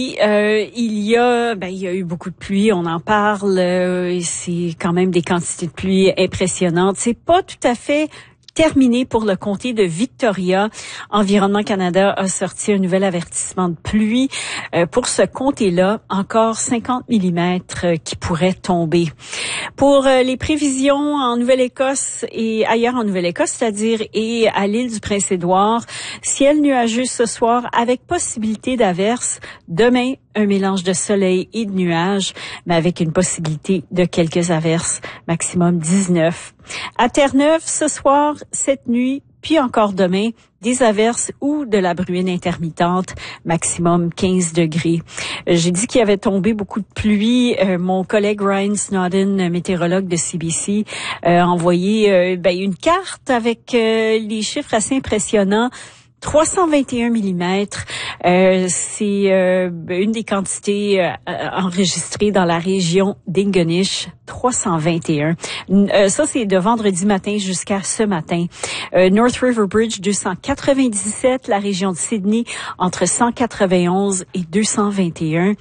Il y a eu beaucoup de pluie, on en parle, c'est quand même des quantités de pluie impressionnantes. C'est pas tout à fait terminé pour le comté de Victoria. Environnement Canada a sorti un nouvel avertissement de pluie. Pour ce comté-là, encore 50 mm qui pourraient tomber. Pour les prévisions en Nouvelle-Écosse et ailleurs en Nouvelle-Écosse, c'est-à-dire et à l'île du Prince-Édouard, ciel nuageux ce soir avec possibilité d'averses. Demain, un mélange de soleil et de nuages, mais avec une possibilité de quelques averses, maximum 19. À Terre-Neuve, ce soir, cette nuit, puis encore demain, des averses ou de la bruine intermittente, maximum 15 degrés. J'ai dit qu'il y avait tombé beaucoup de pluie. Mon collègue Ryan Snowden, météorologue de CBC, a envoyé une carte avec les chiffres assez impressionnants. 321 mm, c'est une des quantités enregistrées dans la région d'Ingonish. 321. Ça, c'est de vendredi matin jusqu'à ce matin. North River Bridge, 297. La région de Sydney, entre 191 et 221.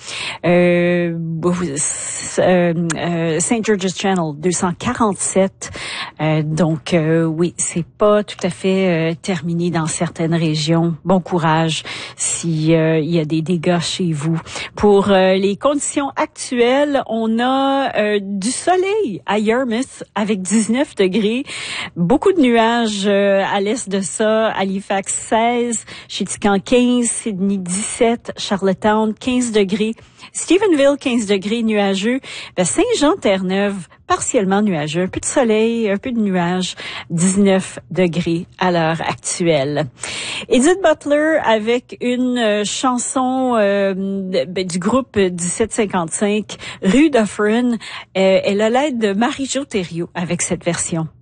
St. George's Channel, 247. Oui, c'est pas tout à fait terminé dans certaines régions. Bon courage s'il y a des dégâts chez vous. Pour les conditions actuelles, on a du soleil à Yarmouth avec 19 degrés. Beaucoup de nuages à l'est de ça. Halifax 16, Chéticamp 15, Sydney 17, Charlottetown 15 degrés. Stephenville 15 degrés nuageux. Saint-Jean-Terre-Neuve partiellement nuageux. Un peu de soleil, un peu de nuages. 19 degrés à l'heure actuelle. Edith Butler avec une chanson du groupe 1755, Rue Dufferin. Elle a l'aide de Marie-Jo Thériault avec cette version.